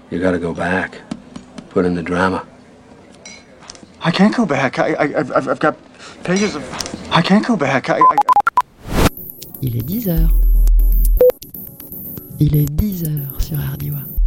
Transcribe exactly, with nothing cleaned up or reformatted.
You gotta go back. Put in the drama. I can't go back. I, I, I've, I've got pages of... I can't go back. I, I... Il est dix heures. Il est dix heures sur Ardiwa.